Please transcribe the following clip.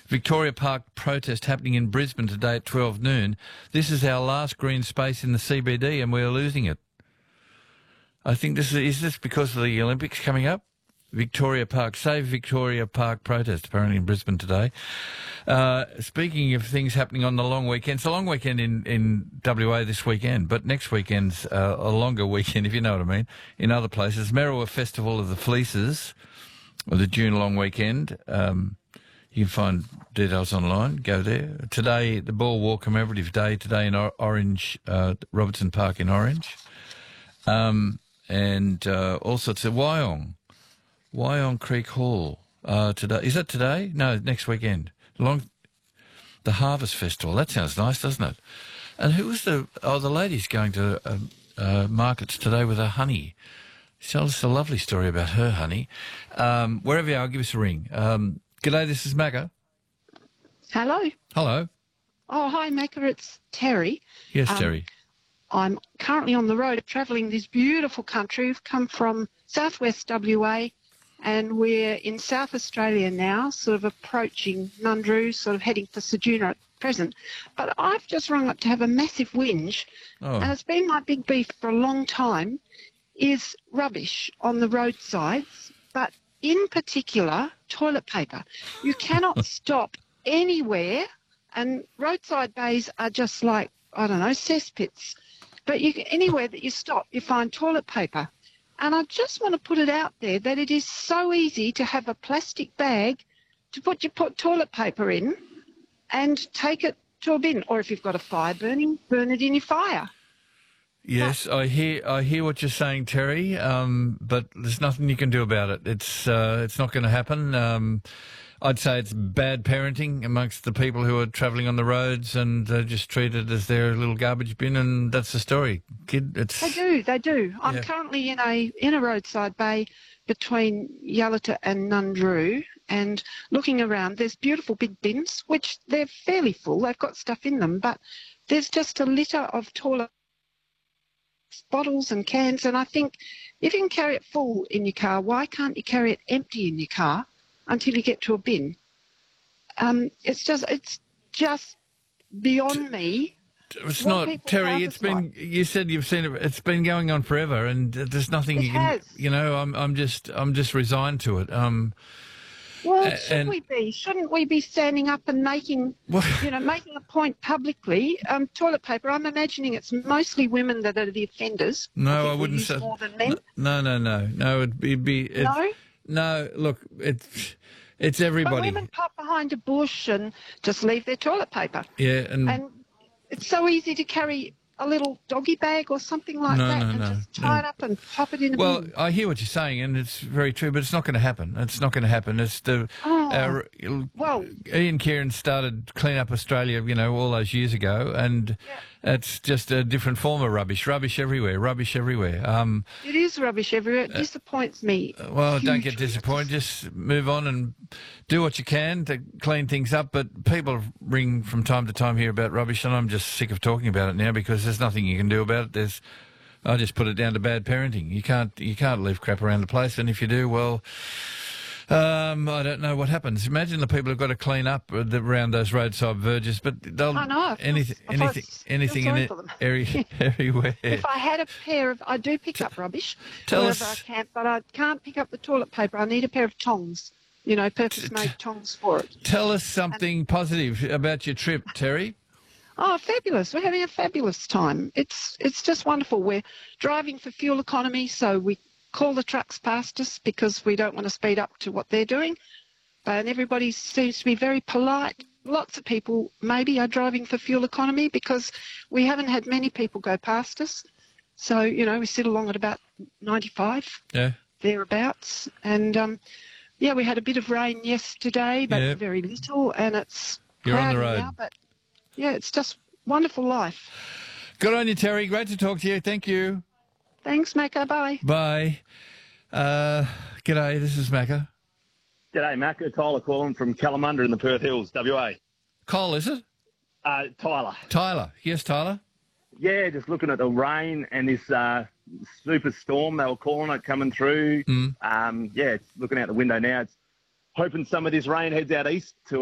Victoria Park protest happening in Brisbane today at 12 noon. This is our last green space in the CBD and we're losing it. I think this is because of the Olympics coming up? Victoria Park, Save Victoria Park protest apparently in Brisbane today. Speaking of things happening on the long weekend, it's a long weekend in WA this weekend, but next weekend's a longer weekend, if you know what I mean, in other places. Merriwa Festival of the Fleeces, or the June long weekend. You can find details online. Go there. Today, the Ball War Commemorative Day, today in Orange, Robertson Park in Orange. And also it's a Wyong Creek Hall today. Is that today? No, next weekend. The Harvest Festival. That sounds nice, doesn't it? And who was the lady's going to markets today with her honey. She tells us a lovely story about her honey. Wherever you are, give us a ring. G'day, this is Macca. Hello. Hello. Oh, hi, Macca. It's Terry. Yes, Terry. I'm currently on the road travelling this beautiful country. We've come from southwest WA and we're in South Australia now, sort of approaching Nundroo, sort of heading for Ceduna at present. But I've just rung up to have a massive whinge, and it's been my big beef for a long time, is rubbish on the roadsides, but in particular, toilet paper. You cannot stop anywhere, and roadside bays are just like, I don't know, cesspits. But anywhere that you stop, you find toilet paper. And I just want to put it out there that it is so easy to have a plastic bag to put your toilet paper in and take it to a bin. Or if you've got a fire burning, burn it in your fire. Yes, I hear what you're saying, Terry, but there's nothing you can do about it. It's not going to happen. I'd say it's bad parenting amongst the people who are travelling on the roads and they're just treated as their little garbage bin, and that's the story. Kid, They do. I'm currently in a roadside bay between Yalata and Nundroo, and looking around, there's beautiful big bins, which they're fairly full. They've got stuff in them, but there's just a litter of toilet bottles and cans, and I think if you can carry it full in your car, why can't you carry it empty in your car until you get to a bin? It's just beyond me. It's not, Terry. It's been. You said you've seen it. It's been going on forever, and there's nothing you can. You know, I'm just resigned to it. Well, shouldn't we be standing up and making a point publicly? Toilet paper, I'm imagining it's mostly women that are the offenders. No, I wouldn't say. More than men. No, it'd be. No, look, it's everybody. But women pop behind a bush and just leave their toilet paper. Yeah, and it's so easy to carry a little doggy bag or something like just tie it up and pop it in a bin. Well, I hear what you're saying, and it's very true, but it's not going to happen. It's not going to happen. It's Ian Kieran started Clean Up Australia, all those years ago, and it's just a different form of rubbish. Rubbish everywhere. It is rubbish everywhere. It disappoints me. Well, don't get disappointed. Just move on and do what you can to clean things up. But people ring from time to time here about rubbish, and I'm just sick of talking about it now because there's nothing you can do about it. I just put it down to bad parenting. You can't leave crap around the place, and if you do, well, I don't know what happens. Imagine the people who've got to clean up around those roadside verges, but they'll anything in it everywhere. If I had a pair of, I do pick up rubbish wherever I can, but I can't pick up the toilet paper. I need a pair of tongs, purpose-made tongs for it. Tell us something positive about your trip, Terry. Oh, fabulous. We're having a fabulous time. It's just wonderful. We're driving for fuel economy, so we call the trucks past us because we don't want to speed up to what they're doing. And everybody seems to be very polite. Lots of people maybe are driving for fuel economy because we haven't had many people go past us. So, we sit along at about 95, thereabouts. And, we had a bit of rain yesterday, but very little, and it's You're on the road now, but it's just wonderful life. Good on you, Terry. Great to talk to you. Thank you. Thanks, Macca. Bye. Bye. G'day, this is Macca. G'day, Macca. Tyler calling from Kalamunda in the Perth Hills, WA. Cole, is it? Tyler. Tyler. Yes, Tyler. Yeah, just looking at the rain and this super storm, they were calling it, coming through. It's looking out the window now. It's hoping some of this rain heads out east to